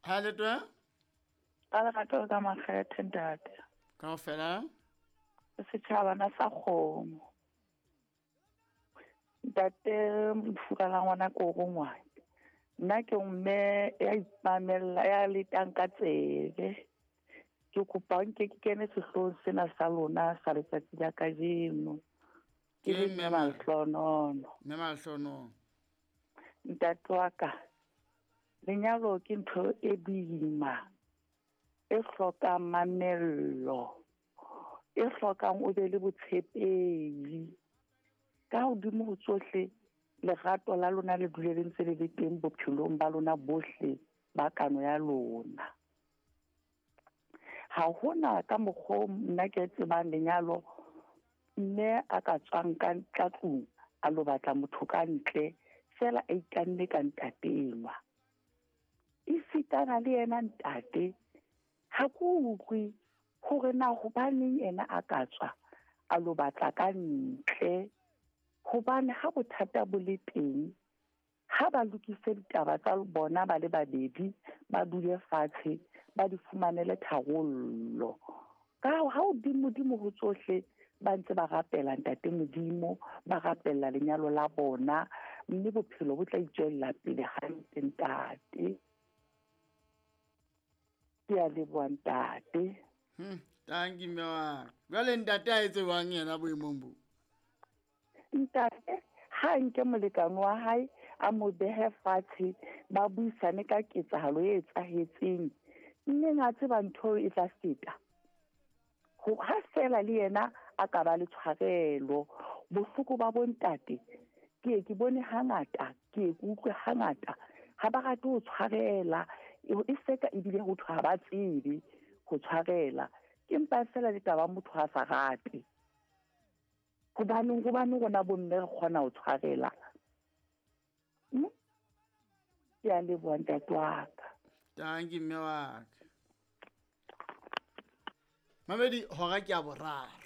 Ha letwa Ka lerato ka makgethe ntate. kaofela. Setjhabana sa kgomo. Ntate Mfura la ngwana ko go ngwana. Nna ke mme ya ipamella ya letang ka tsebe. Ke kopa nke ke kene sehlong sena sa lona sa letsatsi la kajeno. Ke le mme Mahlonono. Mme Mahlonono. Ntate wa ka. Lenyalo ke ntho e boima. E hlokang mamello. E hlokang o be le botshepehi. Ka hodimo ho tsohle lerato la lona le dule le ntse le le teng bophelong ba lona bohle ba kano ya lona. Ha hona ka mokgwa nna ke tsebang lenyalo mme a ka tswang ka tlung a lo batla motho ka ntle fela a ikanne ka ntatenwa. E fitana le yena ntate ha ku utlwi hore na hobaneng yena a ka tswa a lo batla ka ntle. Hobane ha bothata bo le teng ha ba lokise ditaba tsa bona ba le babedi ba dule fatshe ba di fumanele tharollo. Ka ha hodimo ho tsohle ba ntse ba rapela ntate Modimo ba rapella lenyalo la bona mme bophelo bo tla itjella pele hantle ntate. Ke a leboha ntate. Thank you mme wa. Jwale ntate a etse wang yena boemong bo? Ntate ha nke molekane wa hae a mo behe fatshe ba buisane ka ketsahalo e etsahetseng mme nga tseba ntho e tla feta ho ha fela le yena a ka ba le tshwarelo bohloko ba bontate ke bone hangata ke utlwe hangata ha ba rate ho tshwarela e seka ebile ho thwa ba tsebe ho tshwarela empa fela le taba motho ha sa rate hobane rona bomme re kgona ho tshwarela. Ke a leboha ntate wa ka. Thank you mme wa ka. Mamedi hora ke a boraro.